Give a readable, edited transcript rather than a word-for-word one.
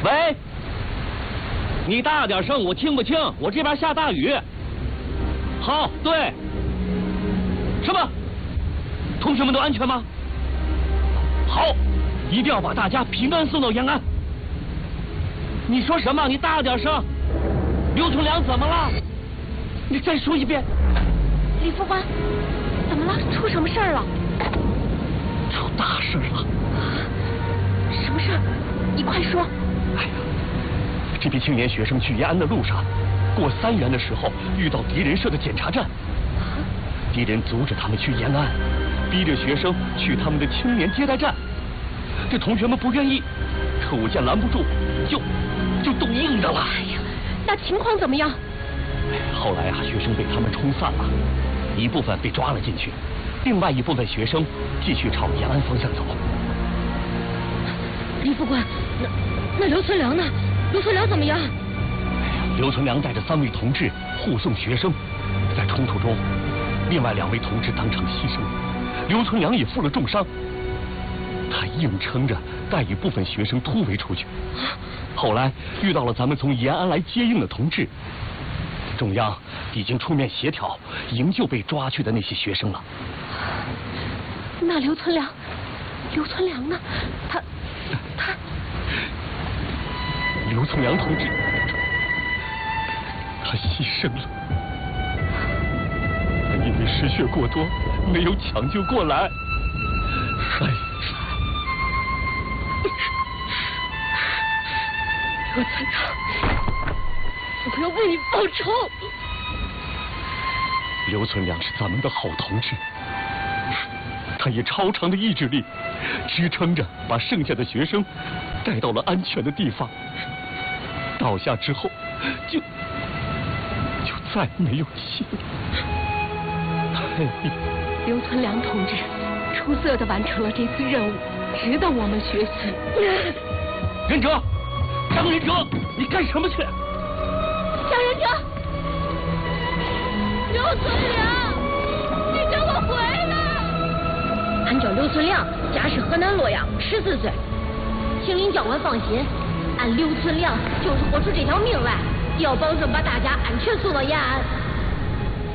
喂，你大点声，我听不清，我这边下大雨。好，对。什么？同学们都安全吗？好，一定要把大家平安送到延安。你说什么？你大点声。刘存良怎么了？你再说一遍。 李副官，怎么了？出什么事儿了？ 出大事了！ 什么事儿？你快说！ 哎呀，这批青年学生去延安的路上，过3原的时候遇到敌人设的检查站，敌人阻止他们去延安，逼着学生去他们的青年接待站。这同学们不愿意，可我见拦不住，就动硬的了。 哎呀，那情况怎么样？ 后来啊，学生被他们冲散了，一部分被抓了进去，另外一部分学生继续朝延安方向走。 李副官，那刘存良呢？刘存良怎么样？ 刘存良带着3位同志护送学生，在冲突中，另外2位同志当场牺牲，刘存良也负了重伤。他硬撑着带一部分学生突围出去，后来遇到了咱们从延安来接应的同志，中央已经出面协调营救被抓去的那些学生了。 那刘存良呢？他刘存良同志，他牺牲了，但因为失血过多，没有抢救过来。哎， 刘村长，我要为你报仇。 刘存良是咱们的好同志，他以超长的意志力支撑着，把剩下的学生带到了安全的地方。倒下之后，就再没有气了。 刘存良同志出色地完成了这次任务，值得我们学习。 忍者，张忍者，你干什么去？ 张忍者，刘存良，你给我回来！俺叫刘存良，家是河南洛阳，14岁。请领教官放心，俺刘存良就是豁出这条命来，要保证把大家安全送到延安。